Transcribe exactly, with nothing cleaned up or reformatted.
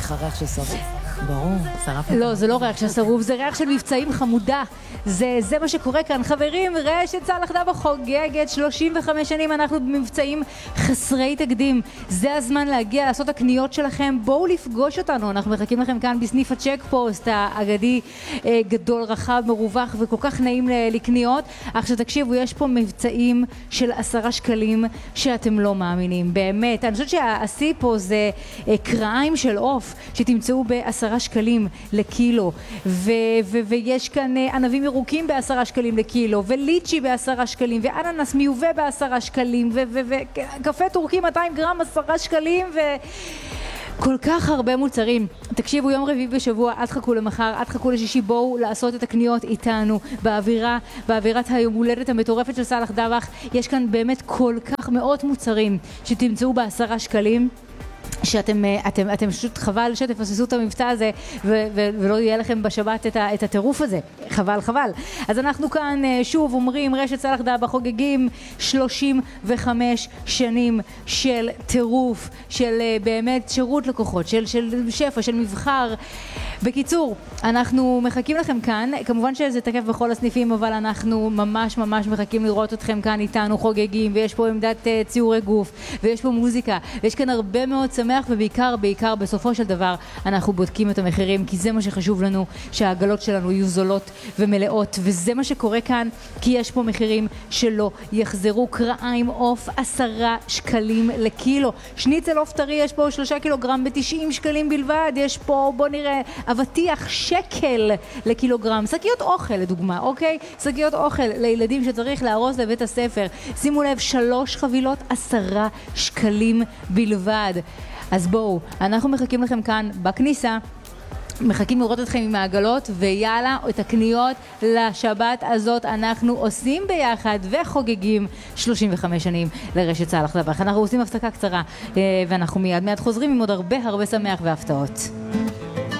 איך הריח של שרוף? ברור, שרף. לא, זה לא ריח של שרוף, זה ריח של מבצעים חמודה. זה, זה מה שקורה כאן. חברים, רשת צלח דבח חוגגת שלושים וחמש שנים, אנחנו במבצעים חסרי תקדים. זה הזמן להגיע, לעשות הקניות שלכם. בואו לפגוש אותנו, אנחנו מחכים לכם כאן בסניף הצ'ק פוסט, האגדי, גדול, רחב, מרווח וכל כך נעים לקניות. עכשיו תקשיבו, יש פה מבצעים של עשרה שקלים שאתם לא מאמינים. באמת, אני חושבת שהעשי פה זה קרעיים של עוף שתמצאו בעשרה שקלים לקילו, ו- ו- ויש כאן ענבים ירוקים בעשרה שקלים לקילו, וליצ'י בעשרה שקלים, ואננס מיובא בעשרה שקלים, וקפה ו- ו- טורקי מאתיים גרם עשרה שקלים, ו... כל כך הרבה מוצרים. תקשיבו, יום רביעי בשבוע, אל תחכו למחר, אל תחכו לשישי, בואו לעשות את הקניות איתנו באווירה, באווירת היום הולדת המטורפת של צלח דבח. יש כאן באמת כל כך מאות מוצרים שתמצאו בעשרה שקלים, שאתם אתם, אתם פשוט חבל שתפססו את המבצע הזה ו- ו- ולא יהיה לכם בשבת את, ה- את הטירוף הזה. חבל, חבל. אז אנחנו כאן שוב אומרים, רשת צלח דבח חוגגים שלושים וחמש שנים של טירוף, של באמת שירות לקוחות, של, של שפע, של מבחר. בקיצור, אנחנו מחכים לכם כאן, כמובן שזה תקף בכל הסניפים, אבל אנחנו ממש ממש מחכים לראות אתכם כאן איתנו חוגגים, ויש פה עמדת ציורי גוף, ויש פה מוזיקה, ויש כאן הרבה מאוד שמח, ובעיקר, בעיקר בסופו של דבר אנחנו בודקים את המחירים, כי זה מה שחשוב לנו, שהעגלות שלנו יהיו זולות ומלאות, וזה מה שקורה כאן, כי יש פה מחירים שלא יחזרו. קרעיים עוף עשרה שקלים לקילו, שניצל עוף טרי יש פה שלושה קילוגרם ב-תשעים שקלים בלבד, יש פה, בוא נראה, אבטיח שקל לקילוגרם, שקיות אוכל לדוגמה, אוקיי? שקיות אוכל לילדים שצריך לארוז לבית הספר, שימו לב, שלוש חבילות עשרה שקלים בלבד. אז בואו, אנחנו מחכים לכם כאן בכניסה, מחכים לראות אתכם עם העגלות, ויאללה, את הקניות לשבת הזאת אנחנו עושים ביחד וחוגגים שלושים וחמש שנים לרשת צלח דבח. אנחנו עושים הפסקה קצרה ואנחנו מיד מיד חוזרים עם עוד הרבה הרבה שמח והפתעות.